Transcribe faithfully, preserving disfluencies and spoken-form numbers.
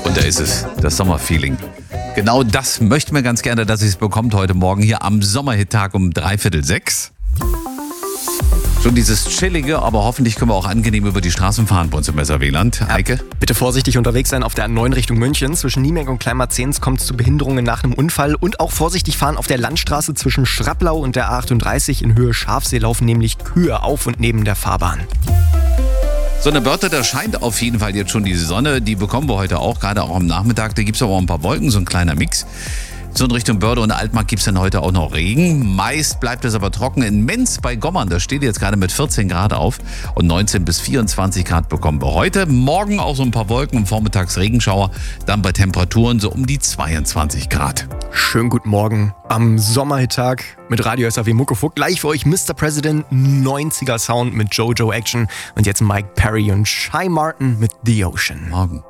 Und da ist es, das Sommerfeeling. Genau das möchten wir ganz gerne, dass ihr es bekommt heute Morgen hier am Sommerhittag um dreiviertel sechs. Schon dieses chillige, aber hoffentlich können wir auch angenehm über die Straßen fahren bei uns im Messerweland. Heike? Ja, bitte vorsichtig unterwegs sein auf der A neun Richtung München. Zwischen Niemerk und Kleinmarzens kommt es zu Behinderungen nach einem Unfall. Und auch vorsichtig fahren auf der Landstraße zwischen Schraplau und der A achtunddreißig in Höhe Schafsee laufen nämlich Kühe auf und neben der Fahrbahn. So eine Börte, da scheint auf jeden Fall jetzt schon die Sonne. Die bekommen wir heute auch, gerade auch am Nachmittag. Da gibt es aber auch ein paar Wolken, so ein kleiner Mix. So in Richtung Börde und Altmark gibt es dann heute auch noch Regen. Meist bleibt es aber trocken. In Menz bei Gommern, da steht jetzt gerade mit vierzehn Grad auf und neunzehn bis vierundzwanzig Grad bekommen wir heute. Morgen auch so ein paar Wolken und vormittags Regenschauer. Dann bei Temperaturen so um die zweiundzwanzig Grad. Schönen guten Morgen am Sommerhittag mit Radio S A W Muckefuck. Gleich für euch Mister President, neunziger Sound mit JoJo Action und jetzt Mike Perry und Shy Martin mit The Ocean. Morgen.